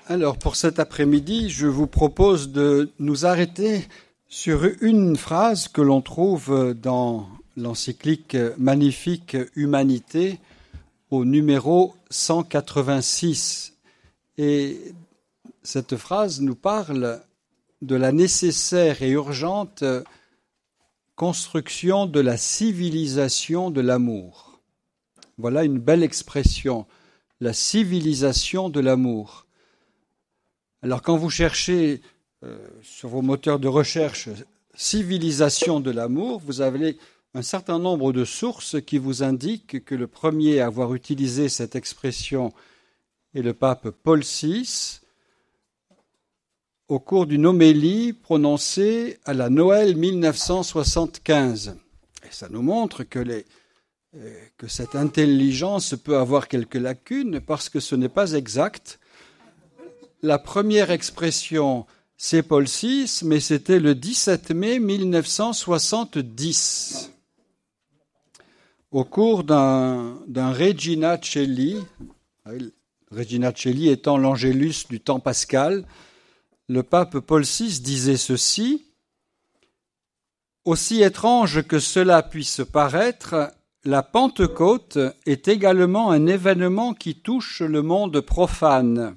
Alors, pour cet après-midi, je vous propose de nous arrêter sur une phrase que l'on trouve dans l'encyclique Magnifique Humanité au numéro 186. Et cette phrase nous parle de la nécessaire et urgente construction de la civilisation de l'amour. Voilà une belle expression, la civilisation de l'amour. Alors quand vous cherchez sur vos moteurs de recherche civilisation de l'amour, vous avez un certain nombre de sources qui vous indiquent que le premier à avoir utilisé cette expression est le pape Paul VI au cours d'une homélie prononcée à la Noël 1975. Et ça nous montre que cette intelligence peut avoir quelques lacunes parce que ce n'est pas exact. La première expression, c'est Paul VI, mais c'était le 17 mai 1970, au cours d'un Regina Coeli, Regina Coeli étant l'Angélus du temps pascal. Le pape Paul VI disait ceci: « Aussi étrange que cela puisse paraître, la Pentecôte est également un événement qui touche le monde profane.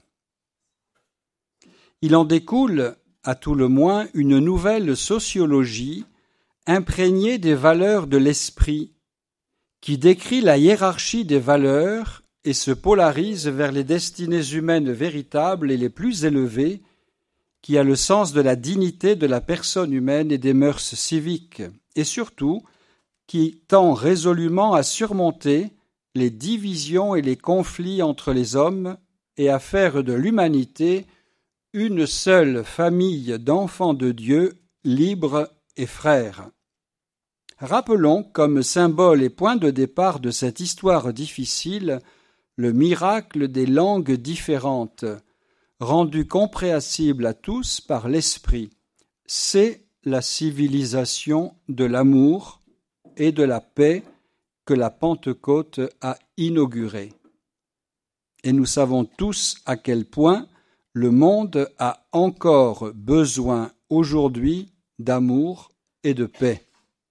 Il en découle, à tout le moins, une nouvelle sociologie imprégnée des valeurs de l'esprit, qui décrit la hiérarchie des valeurs et se polarise vers les destinées humaines véritables et les plus élevées, qui a le sens de la dignité de la personne humaine et des mœurs civiques, et surtout qui tend résolument à surmonter les divisions et les conflits entre les hommes et à faire de l'humanité une seule famille d'enfants de Dieu, libres et frères. » Rappelons comme symbole et point de départ de cette histoire difficile le miracle des langues différentes, rendu compréhensible à tous par l'Esprit. C'est la civilisation de l'amour et de la paix que la Pentecôte a inaugurée. Et nous savons tous à quel point le monde a encore besoin aujourd'hui d'amour et de paix.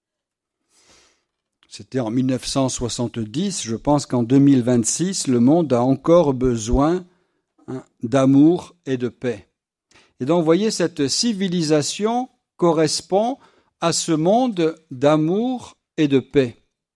C'était en 1970, je pense qu'en 2026, le monde a encore besoin d'amour et de paix. Et donc, vous voyez, cette civilisation correspond à ce monde d'amour et de paix.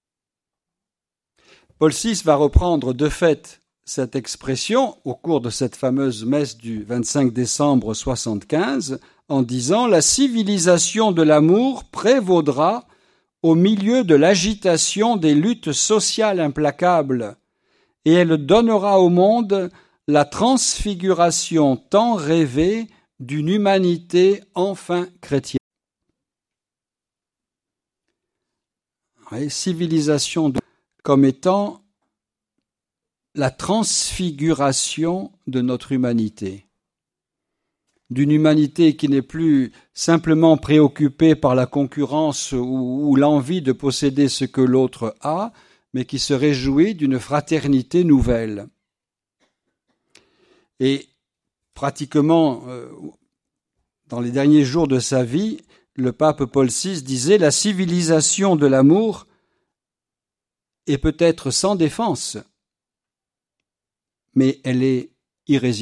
Paul VI va reprendre de fait cette expression au cours de cette fameuse messe du 25 décembre 75 en disant « La civilisation de l'amour prévaudra au milieu de l'agitation des luttes sociales implacables et elle donnera au monde la transfiguration tant rêvée d'une humanité enfin chrétienne. » Civilisation comme étant la transfiguration de notre humanité. D'une humanité qui n'est plus simplement préoccupée par la concurrence ou l'envie de posséder ce que l'autre a, mais qui se réjouit d'une fraternité nouvelle. Et pratiquement, dans les derniers jours de sa vie, le pape Paul VI disait « La civilisation de l'amour est peut-être sans défense, mais elle est irrésistible. »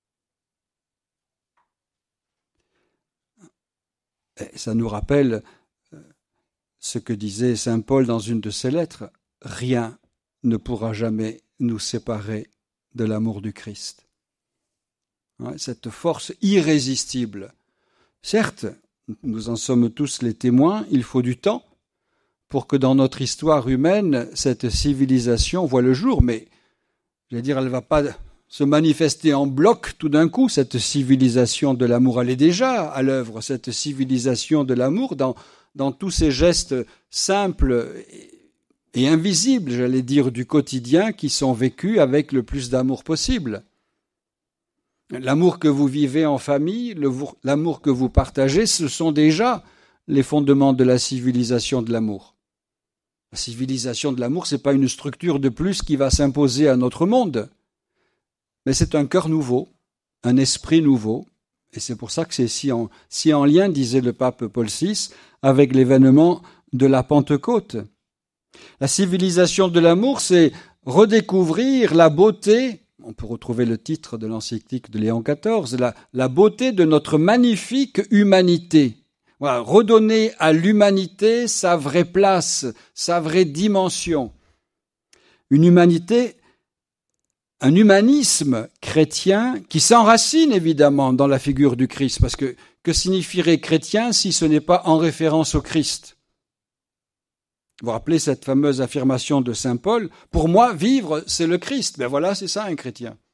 Et ça nous rappelle ce que disait saint Paul dans une de ses lettres, « Rien ne pourra jamais nous séparer de l'amour du Christ. » Cette force irrésistible. Certes, nous en sommes tous les témoins, il faut du temps pour que dans notre histoire humaine, cette civilisation voie le jour, mais elle ne va pas se manifester en bloc tout d'un coup, cette civilisation de l'amour. Elle est déjà à l'œuvre, cette civilisation de l'amour, dans tous ces gestes simples et invisibles, j'allais dire, du quotidien qui sont vécus avec le plus d'amour possible. L'amour que vous vivez en famille, l'amour que vous partagez, ce sont déjà les fondements de la civilisation de l'amour. La civilisation de l'amour, ce n'est pas une structure de plus qui va s'imposer à notre monde, mais c'est un cœur nouveau, un esprit nouveau. Et c'est pour ça que c'est si en lien, disait le pape Paul VI, avec l'événement de la Pentecôte. La civilisation de l'amour, c'est redécouvrir la beauté, on peut retrouver le titre de l'encyclique de Léon XIV, la beauté de notre magnifique humanité. Voilà, redonner à l'humanité sa vraie place, sa vraie dimension. Une humanité, un humanisme chrétien qui s'enracine évidemment dans la figure du Christ, parce que signifierait chrétien si ce n'est pas en référence au Christ? Vous vous rappelez cette fameuse affirmation de saint Paul, « Pour moi, vivre, c'est le Christ ». Ben voilà, c'est ça un chrétien.